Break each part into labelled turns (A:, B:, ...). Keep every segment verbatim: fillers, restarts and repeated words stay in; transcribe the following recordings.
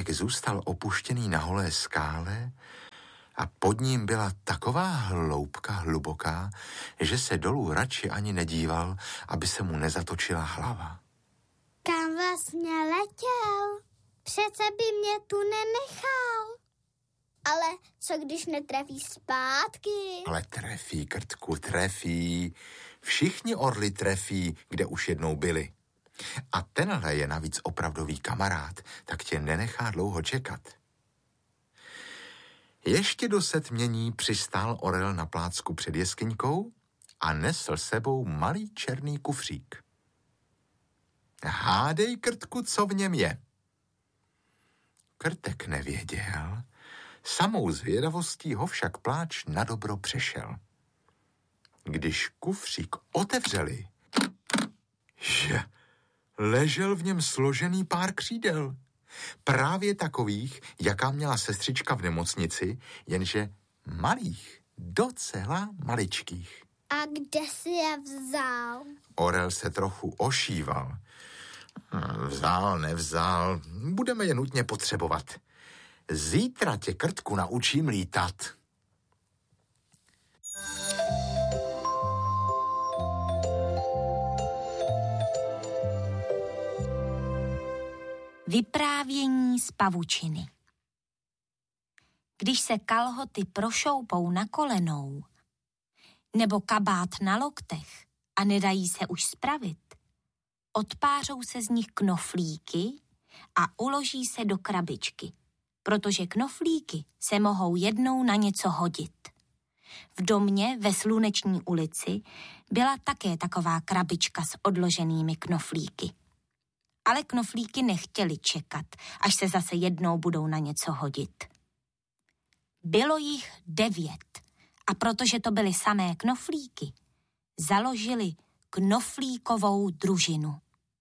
A: pavouček zůstal opuštěný na holé skále a pod ním byla taková hloubka hluboká, že se dolů radši ani nedíval, aby se mu nezatočila hlava.
B: Kam vlastně letěl? Přece by mě tu nenechal. Ale co když netrefí zpátky?
A: Ale trefí, Krtku, trefí. Všichni orly trefí, kde už jednou byli. A tenhle je navíc opravdový kamarád, tak tě nenechá dlouho čekat. Ještě do setmění přistál orel na plácku před jeskyňkou a nesl sebou malý černý kufřík. Hádej, Krtku, co v něm je. Krtek nevěděl, samou zvědavostí ho však pláč nadobro přešel. Když kufřík otevřeli, že ležel v něm složený pár křídel. Právě takových, jaká měla sestřička v nemocnici, jenže malých, docela maličkých.
B: A kde si je vzal?
A: Orel se trochu ošíval. Vzal, nevzal, budeme je nutně potřebovat. Zítra tě, Krtku, naučím lítat.
C: Vyprávění z pavučiny. Když se kalhoty prošoupou na kolenou nebo kabát na loktech a nedají se už spravit, odpářou se z nich knoflíky a uloží se do krabičky, protože knoflíky se mohou jednou na něco hodit. V domě ve Sluneční ulici byla také taková krabička s odloženými knoflíky. Ale knoflíky nechtěli čekat, až se zase jednou budou na něco hodit. Bylo jich devět a protože to byly samé knoflíky, založili knoflíkovou družinu.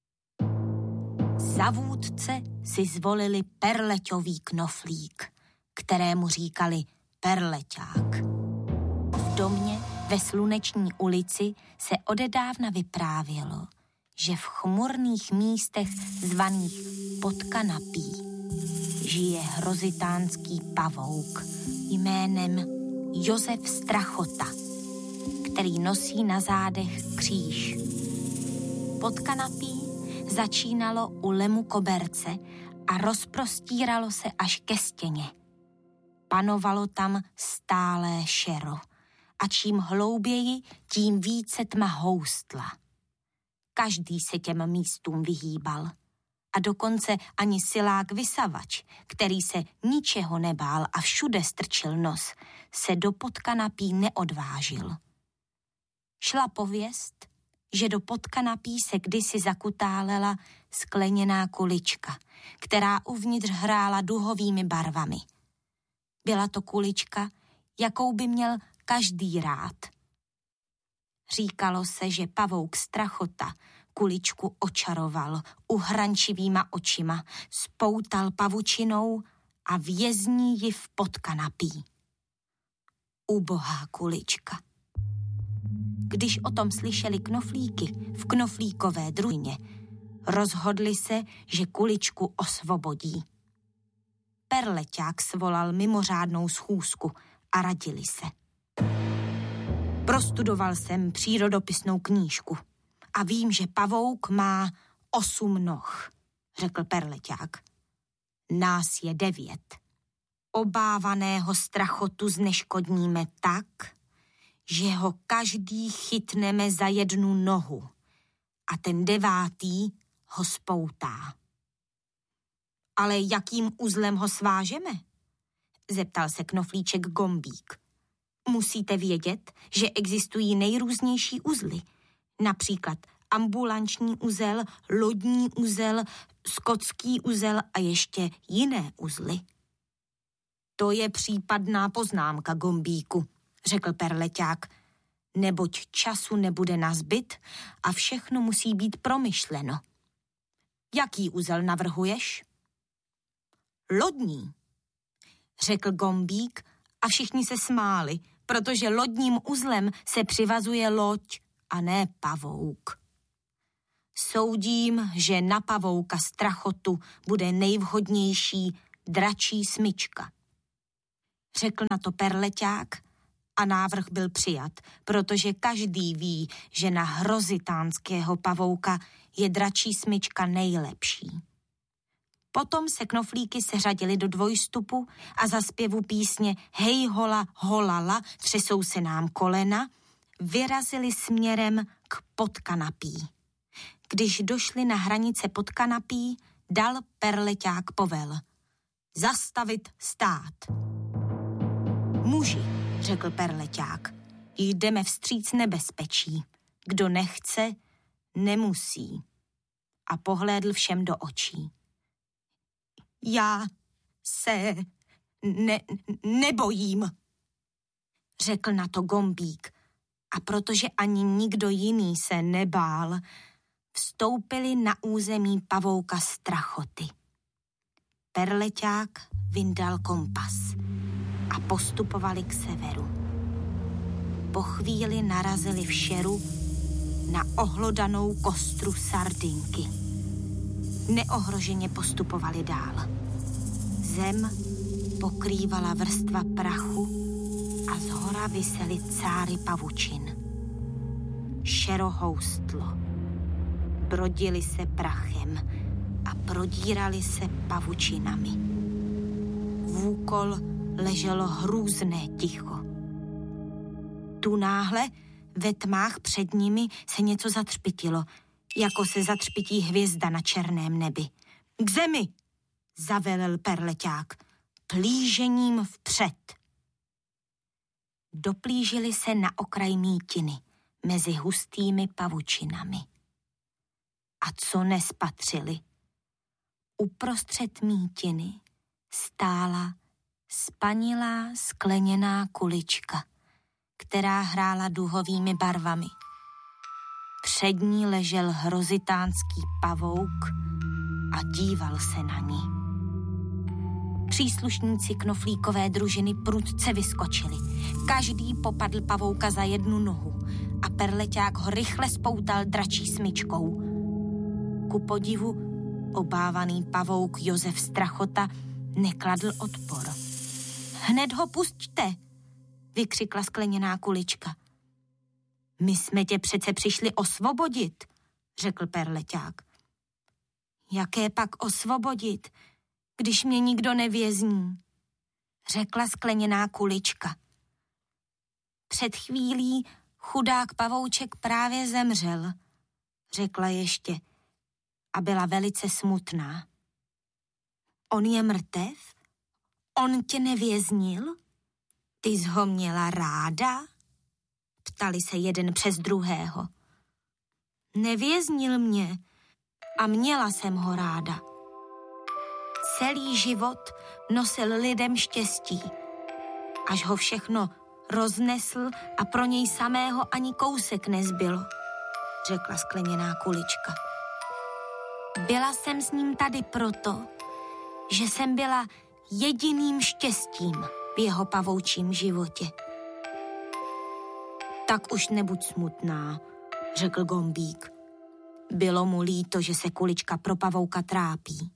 C: Za vůdce si zvolili perleťový knoflík, kterému říkali perleťák. V domě ve Sluneční ulici se odedávna vyprávělo, že v chmurných místech zvaných Podkanapí žije hrozitánský pavouk jménem Josef Strachota, který nosí na zádech kříž. Podkanapí začínalo u lemu koberce a rozprostíralo se až ke stěně. Panovalo tam stálé šero a čím hlouběji, tím více tma houstla. Každý se těm místům vyhýbal. A dokonce ani silák vysavač, který se ničeho nebál a všude strčil nos, se do Podkanapí neodvážil. Šla pověst, že do Podkanapí se kdysi zakutálela skleněná kulička, která uvnitř hrála duhovými barvami. Byla to kulička, jakou by měl každý rád. Říkalo se, že pavouk Strachota kuličku očaroval uhrančivýma očima, spoutal pavučinou a vězní ji v Podkanapí. Ubohá kulička. Když o tom slyšeli knoflíky v knoflíkové družině, rozhodli se, že kuličku osvobodí. Perleťák svolal mimořádnou schůzku a radili se. Prostudoval jsem přírodopisnou knížku a vím, že pavouk má osm noh, řekl Perleťák. Nás je devět. Obávaného Strachotu zneškodníme tak, že ho každý chytneme za jednu nohu a ten devátý ho spoutá. Ale jakým uzlem ho svážeme? Zeptal se knoflíček Gombík. Musíte vědět, že existují nejrůznější uzly. Například ambulanční uzel, lodní uzel, skotský uzel a ještě jiné uzly. To je případná poznámka, Gombíku, řekl Perleťák, neboť času nebude nazbyt a všechno musí být promyšleno. Jaký uzel navrhuješ? Lodní, řekl Gombík a všichni se smáli, protože lodním uzlem se přivazuje loď a ne pavouk. Soudím, že na pavouka Strachotu bude nejvhodnější dračí smyčka. Řekl na to Perleťák a návrh byl přijat, protože každý ví, že na hrozitánského pavouka je dračí smyčka nejlepší. Potom se knoflíky seřadili do dvojstupu a za zpěvu písně Hej hola, holala, třesou se nám kolena, vyrazili směrem k podkanapí. Když došli na hranice podkanapí, dal Perleťák povel. Zastavit stát. Muži, řekl Perleťák, jdeme vstříc nebezpečí. Kdo nechce, nemusí. A pohlédl všem do očí. Já se ne, nebojím, řekl na to Gombík. A protože ani nikdo jiný se nebál, vstoupili na území pavouka Strachoty. Perleťák vyndal kompas a postupovali k severu. Po chvíli narazili v šeru na ohlodanou kostru Sardinky. Neohroženě postupovali dál. Zem pokrývala vrstva prachu a zhora visely cáry pavučin. Šero houstlo. Brodili se prachem a prodírali se pavučinami. Vůkol leželo hrůzné ticho. Tu náhle ve tmách před nimi se něco zatřpitilo, jako se zatřpití hvězda na černém nebi. K zemi, zavelel Perleťák, plížením vpřed. Doplížili se na okraj mítiny mezi hustými pavučinami. A co nespatřili? Uprostřed mítiny stála spanilá skleněná kulička, která hrála duhovými barvami. Před ní ležel hrozitánský pavouk a díval se na ní. Příslušníci knoflíkové družiny prudce vyskočili. Každý popadl pavouka za jednu nohu a Perleťák ho rychle spoutal dračí smyčkou. Ku podivu obávaný pavouk Josef Strachota nekladl odpor. Hned ho pusťte, vykřikla skleněná kulička. My jsme tě přece přišli osvobodit, řekl Perleťák. Jaké pak osvobodit, když mě nikdo nevězní, řekla skleněná kulička. Před chvílí chudák pavouček právě zemřel, řekla ještě a byla velice smutná. On je mrtev? On tě nevěznil? Ty jsi ho měla ráda? Ptali se jeden přes druhého. Nevěznil mě a měla jsem ho ráda. Celý život nosil lidem štěstí, až ho všechno roznesl a pro něj samého ani kousek nezbylo, řekla skleněná kulička. Byla jsem s ním tady proto, že jsem byla jediným štěstím v jeho pavoučím životě. Tak už nebuď smutná, řekl Gombík. Bylo mu líto, že se kulička pro pavouka trápí.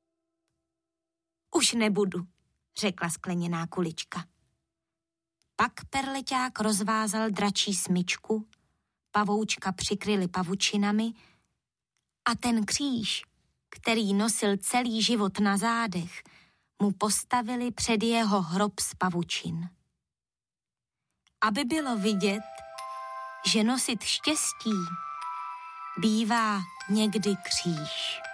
C: Už nebudu, řekla skleněná kulička. Pak Perleťák rozvázal dračí smyčku, pavoučka přikryli pavučinami a ten kříž, který nosil celý život na zádech, mu postavili před jeho hrob z pavučin. Aby bylo vidět, že nosit štěstí bývá někdy kříž.